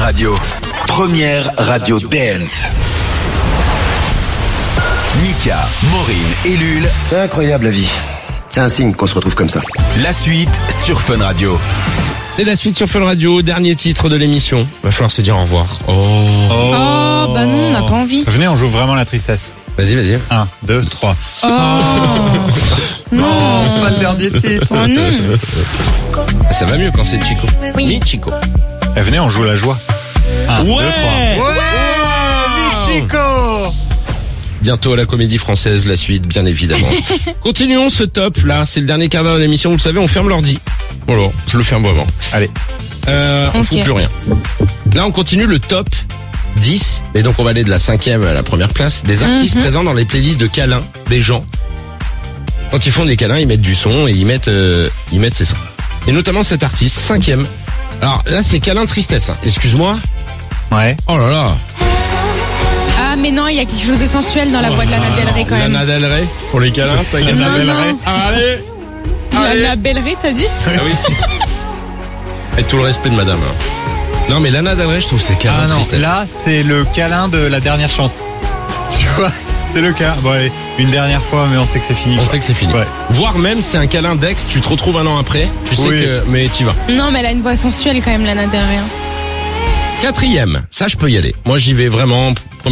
Radio. Première radio dance. Mika, Maureen et Lul. C'est incroyable la vie. C'est un signe qu'on se retrouve comme ça. La suite sur Fun Radio. C'est la suite sur Fun Radio, dernier titre de l'émission. Va falloir se dire au revoir. Oh, bah non, on n'a pas envie. Venez, on joue vraiment la tristesse. Vas-y. 1, 2, 3. Oh, non, pas le dernier titre. Oh non. Ça va mieux quand c'est Chico. Oui. Ni Chico. Venez, on joue la joie. 1, 2, 3. Chico. Bientôt à la Comédie Française, la suite, bien évidemment. Continuons ce top, là, c'est le dernier quart d'heure de l'émission, vous le savez, on ferme l'ordi. Voilà, je le ferme vraiment. Allez. On fout plus rien. Là, on continue le top 10, et donc on va aller de la 5e à la première place, des artistes présents dans les playlists de câlins des gens. Quand ils font des câlins, ils mettent du son et ils mettent ces sons. Et notamment cet artiste, 5e. Alors là, c'est câlin tristesse, hein. Excuse-moi. Ouais. Oh là là. Ah, mais non, il y a quelque chose de sensuel dans la voix de Lana Del Rey quand même. Lana Del Rey, pour les câlins, t'as Lana Non, Del non. Rey. Allez. Lana Del Rey, t'as dit? Ah oui. Avec tout le respect de madame. Hein. Non mais Lana Del Rey, je trouve que c'est câlin Ah non, tristesse. là, c'est le câlin de la dernière chance. Tu vois, c'est le cas. Bon allez, une dernière fois, mais on sait que c'est fini. On sait que c'est fini. Ouais. Voire même c'est un câlin d'ex, tu te retrouves un an après, tu sais Oui. que mais t'y vas. Non, mais elle a une voix sensuelle quand même, Lana Del Rey. 4e, ça je peux y aller. Moi j'y vais vraiment.